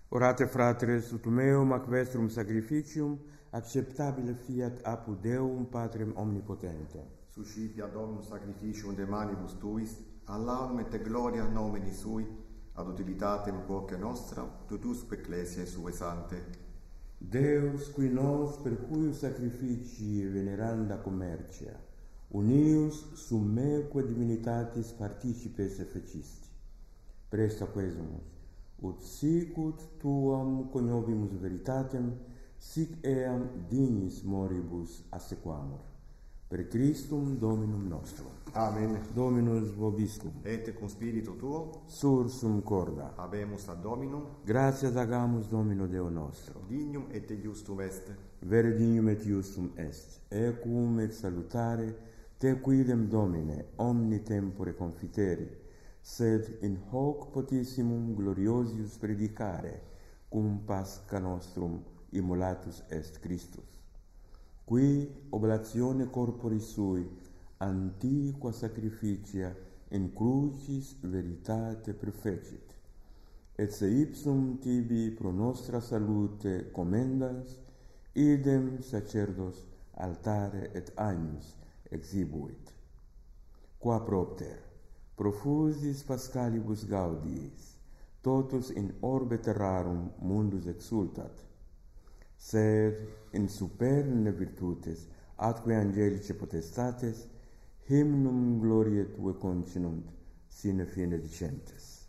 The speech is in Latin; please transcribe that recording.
Orate fratres, ut meum ac vestrum sacrificium, acceptabile fiat apud Deum Patrem omnipotentem. Suscipia Dominum sacrificium de manibus tuis, all'aum et gloria nomini sui, ad utilitatem quoque nostra, tutusque ecclesiae sue sante. Deus, qui nos per cuius sacrificii veneranda commercia, unius sum meque divinitatis participes effecisti. Presta quesumus, ut sicut tuam coniovimus veritatem, sic eam dignis moribus assequamur. Per Christum Dominum nostrum. Amen. Dominus vobiscum. Et cum spiritu tuo, Sursum corda. habemus ad Dominum, Gratias agamus Domino Deo nostro. dignum et iustum est. Vere dignum et iustum est. Ecum et salutare te quidem Domine omni tempore confiteri, sed in hoc potissimum gloriosius predicare, cum Pascha nostrum immolatus est Christus, qui oblatione corporis sui antiqua sacrificia in crucis veritate perfecit, et se ipsum tibi pro nostra salute commendans, idem sacerdos altare et agnus exhibuit. Qua propter profusis Paschalibus gaudiis, totus in orbe terrarum mundus exultat, sed in superne virtutes atque angelice potestates hymnum gloriae tue continunt sine fine dicentes.